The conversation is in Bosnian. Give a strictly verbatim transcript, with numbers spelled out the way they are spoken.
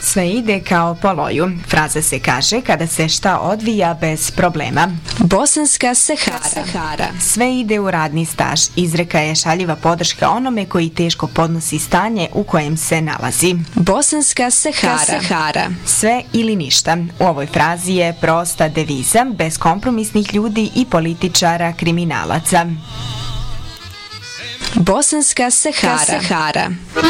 Sve ide kao po loju. Fraza se kaže kada se šta odvija bez problema. Bosanska Sahara. Sve ide u radni staž. Izreka je šaljiva podrška onome koji teško podnosi stanje u kojem se nalazi. Bosanska Sahara. Sve ili ništa. U ovoj frazi je prosta deviza beskompromisnih ljudi i političara kriminalaca. Bosanska Sahara.